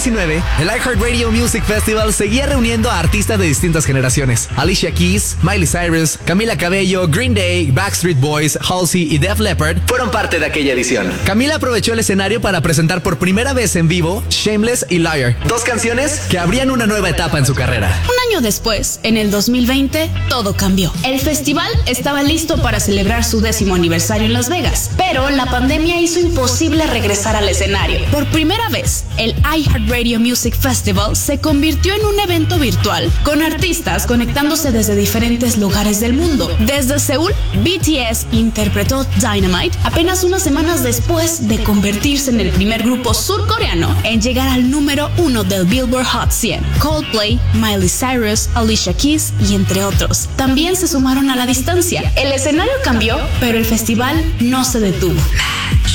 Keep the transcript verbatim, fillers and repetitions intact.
diecinueve, el iHeartRadio Music Festival seguía reuniendo a artistas de distintas generaciones. Alicia Keys, Miley Cyrus, Camila Cabello, Green Day, Backstreet Boys, Halsey y Def Leppard fueron parte de aquella edición. Camila aprovechó el escenario para presentar por primera vez en vivo Shameless y Liar, dos canciones que abrían una nueva etapa en su carrera. Un año después, en el dos mil veinte, todo cambió. El festival estaba listo para celebrar su décimo aniversario en Las Vegas, pero la pandemia hizo imposible regresar al escenario. Por primera vez, el iHeartRadio Music Festival se convirtió en un evento virtual, con artistas conectándose desde diferentes lugares del mundo. Desde Seúl, B T S interpretó Dynamite apenas unas semanas después de convertirse en el primer grupo surcoreano en llegar al número uno del Billboard Hot cien. Coldplay, Miley Cyrus, Alicia Keys y entre otros también se sumaron a la distancia. El escenario cambió, pero el festival no se detuvo.